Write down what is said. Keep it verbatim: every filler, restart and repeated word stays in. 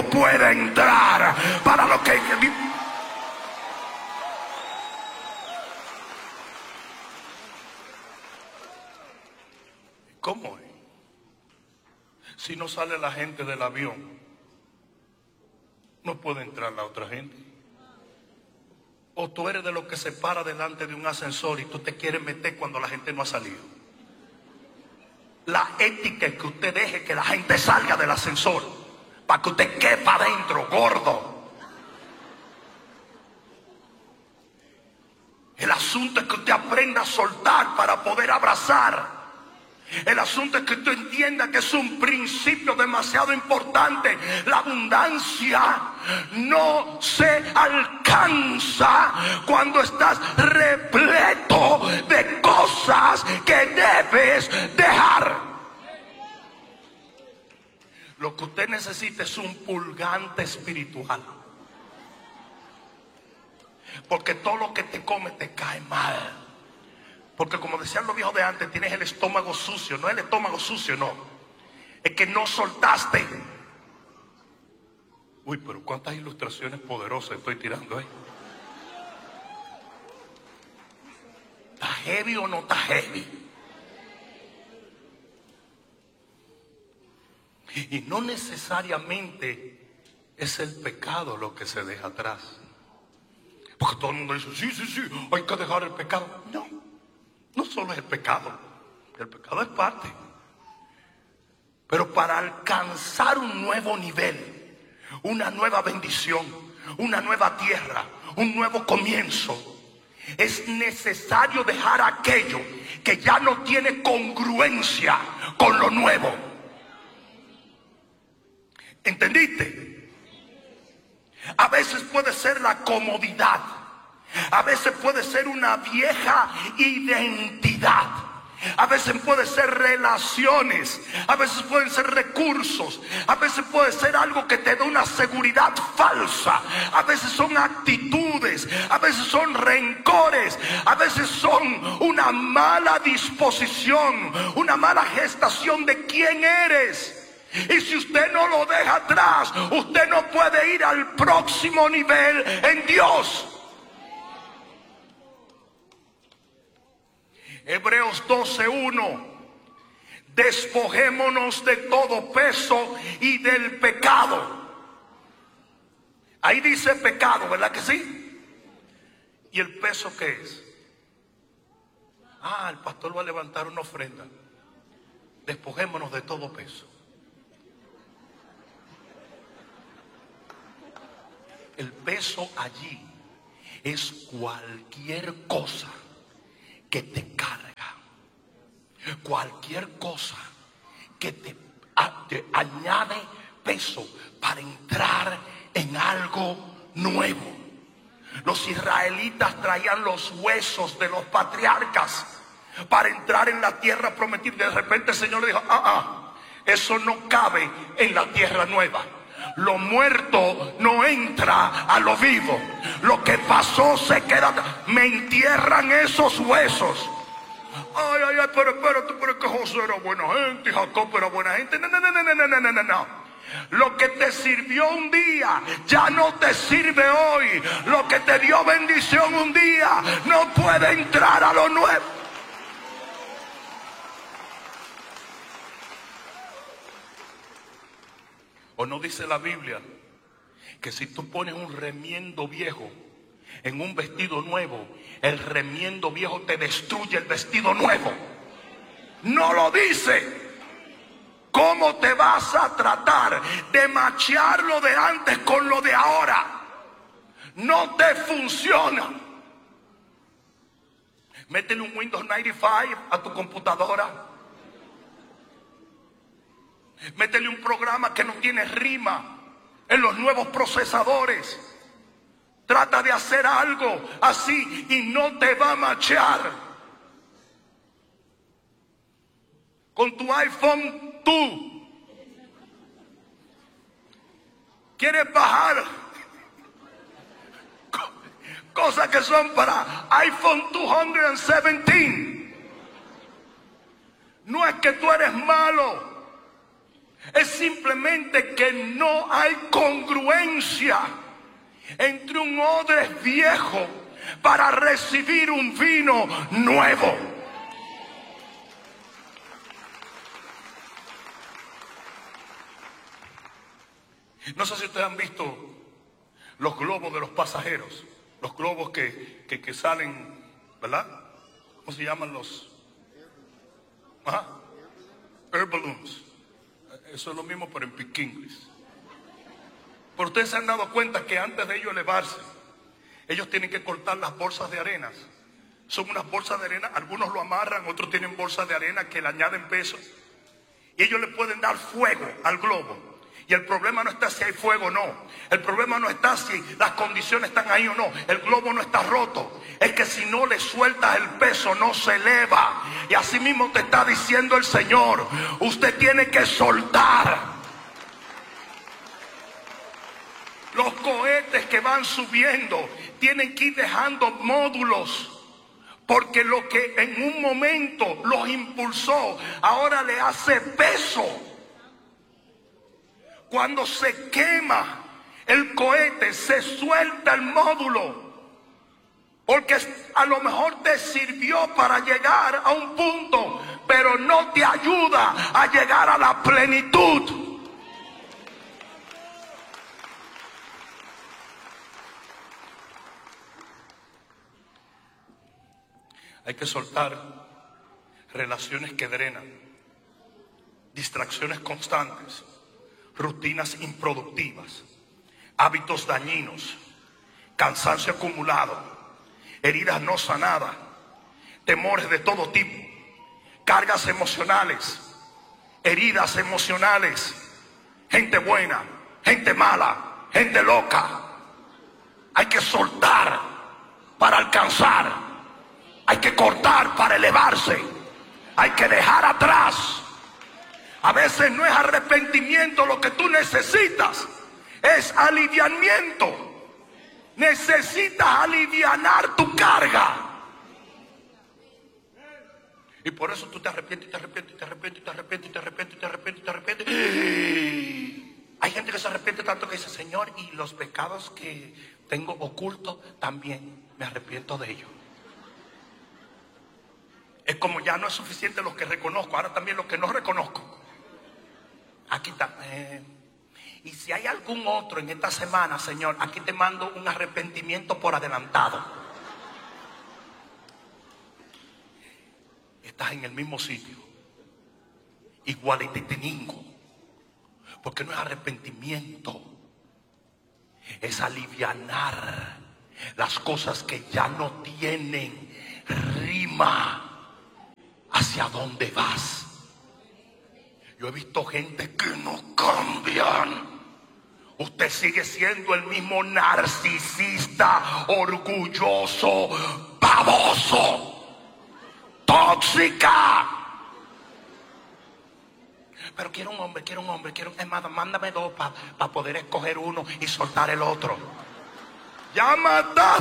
no puede entrar. Para lo que... ¿Cómo es? Si no sale la gente del avión, no puede entrar la otra gente. O tú eres de los que se para delante de un ascensor y tú te quieres meter cuando la gente no ha salido. La ética es que usted deje que la gente salga del ascensor para que usted quepa adentro, gordo. El asunto es que usted aprenda a soltar para poder abrazar. El asunto es que tú entiendas que es un principio demasiado importante. La abundancia no se alcanza cuando estás repleto de cosas que debes dejar. Lo que usted necesita es un purgante espiritual. Porque todo lo que te come te cae mal. Porque como decían los viejos de antes, tienes el estómago sucio. No es el estómago sucio, no. Es que no soltaste. Uy, pero cuántas ilustraciones poderosas estoy tirando ahí. ¿Está heavy o no está heavy? Y no necesariamente es el pecado lo que se deja atrás. Porque todo el mundo dice, sí, sí, sí, hay que dejar el pecado. No. No solo es el pecado, el pecado es parte. Pero para alcanzar un nuevo nivel, una nueva bendición, una nueva tierra, un nuevo comienzo, es necesario dejar aquello que ya no tiene congruencia con lo nuevo. ¿Entendiste? A veces puede ser la comodidad. A veces puede ser una vieja identidad. A veces puede ser relaciones. A veces pueden ser recursos. A veces puede ser algo que te da una seguridad falsa. A veces son actitudes. A veces son rencores. A veces son una mala disposición, una mala gestación de quién eres. Y si usted no lo deja atrás, usted no puede ir al próximo nivel en Dios. Hebreos doce uno. Despojémonos de todo peso y del pecado. Ahí dice pecado, ¿verdad que sí? ¿Y el peso qué es? Ah, el pastor va a levantar una ofrenda. Despojémonos de todo peso. El peso allí es cualquier cosa que te carga, cualquier cosa que te, a, te añade peso para entrar en algo nuevo. Los israelitas traían los huesos de los patriarcas para entrar en la tierra prometida. De repente el Señor le dijo, ah, ah, eso no cabe en la tierra nueva. Lo muerto no entra a lo vivo. Lo que pasó se queda. Me entierran esos huesos. Ay, ay, ay, pero espérate, pero es que José era buena gente y Jacob era buena gente. No, no, no, no, no, no, no, no, no. Lo que te sirvió un día ya no te sirve hoy. Lo que te dio bendición un día no puede entrar a lo nuevo. ¿O no dice la Biblia que si tú pones un remiendo viejo en un vestido nuevo, el remiendo viejo te destruye el vestido nuevo? No lo dice. ¿Cómo te vas a tratar de machear lo de antes con lo de ahora? No te funciona. Métele un Windows noventa y cinco a tu computadora. Métele un programa que no tiene rima en los nuevos procesadores. Trata de hacer algo así y no te va a machear. Con tu iPhone dos quieres bajar cosas que son para iPhone doscientos diecisiete. No es que tú eres malo, Es simplemente que no hay congruencia entre un odre viejo para recibir un vino nuevo. No sé si ustedes han visto los globos de los pasajeros, los globos que, que, que salen, ¿verdad? ¿Cómo se llaman los? Ajá. Air balloons. Eso es lo mismo, pero en piquinglis. Pero ustedes se han dado cuenta que antes de ellos elevarse, ellos tienen que cortar las bolsas de arenas. Son unas bolsas de arena, algunos lo amarran, otros tienen bolsas de arena que le añaden peso. Y ellos le pueden dar fuego al globo. Y el problema no está si hay fuego o no. El problema no está si las condiciones están ahí o no. El globo no está roto. Es que si no le sueltas el peso no se eleva. Y así mismo te está diciendo el Señor. Usted tiene que soltar. Los cohetes que van subiendo tienen que ir dejando módulos. Porque lo que en un momento los impulsó ahora le hace peso. Cuando se quema el cohete, se suelta el módulo. Porque a lo mejor te sirvió para llegar a un punto, pero no te ayuda a llegar a la plenitud. Hay que soltar relaciones que drenan, distracciones constantes, rutinas improductivas, hábitos dañinos, cansancio acumulado, heridas no sanadas, temores de todo tipo, cargas emocionales, heridas emocionales, gente buena, gente mala, gente loca. Hay que soltar para alcanzar, hay que cortar para elevarse, hay que dejar atrás. A veces no es arrepentimiento lo que tú necesitas, es aliviamiento. Necesitas alivianar tu carga. Y por eso tú te arrepientes, te arrepientes, te arrepientes, te arrepientes, te arrepientes, te arrepientes, te arrepientes. Hay gente que se arrepiente tanto que dice, Señor, y los pecados que tengo ocultos también me arrepiento de ellos. Es como ya no es suficiente lo que reconozco, ahora también lo que no reconozco. Aquí está. Eh, y si hay algún otro en esta semana, Señor, aquí te mando un arrepentimiento por adelantado. Estás en el mismo sitio, igual y te teningo, porque no es arrepentimiento, es alivianar las cosas que ya no tienen rima hacia dónde vas. Yo he visto gente que no cambian. Usted sigue siendo el mismo narcisista, orgulloso, baboso, tóxica. Pero quiero un hombre, quiero un hombre, quiero un... Es más, mándame dos para pa poder escoger uno y soltar el otro. Ya mataste